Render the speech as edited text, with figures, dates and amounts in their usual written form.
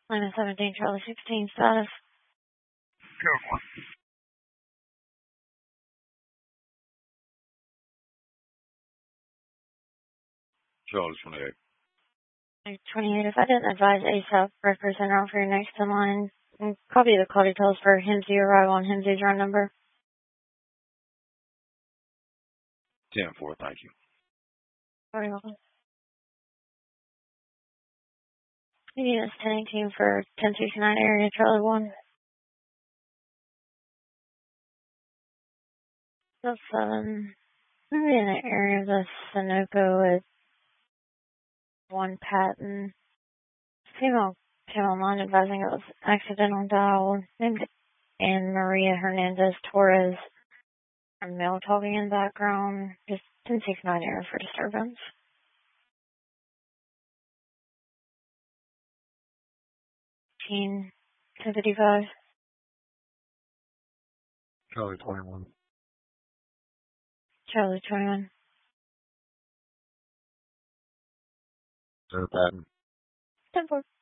Lima 17, Charlie 16, status. Code 1. Charlie 28. 28, if I didn't advise ASAP, represent out for your next in line, and copy the call details for Hemsey arrival on Hemsey's run number. 10-4, thank you. Very welcome. Units 1018 for 1069 area, Charlie 1. So 7. Maybe in the area of the Sunoco at 1 Patton. Female came online advising it was accidental dial, named Anne Maria Hernandez Torres. A male talking in the background. Just 1069 area for disturbance. Teen 1055. Charlie 21. Charlie 21. Sir Patton. 10-4.